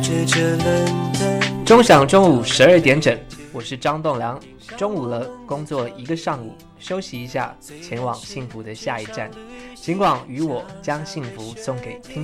钟响中午12点整，我是张栋梁。中午了，工作1个上午，休息一下，前往幸福的下一站。尽管与我将幸福送给听